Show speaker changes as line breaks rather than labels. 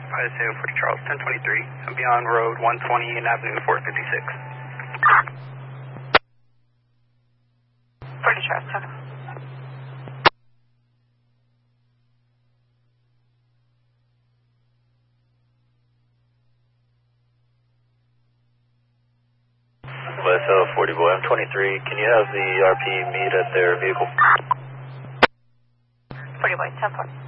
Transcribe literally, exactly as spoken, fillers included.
Isaiah forty Charles, ten twenty-three, I'm beyond road one twenty and Avenue four fifty-six.
forty Charles, ten.
West L forty boy, I'm twenty-three. Can you have the R P meet at their vehicle?
forty boy, ten four.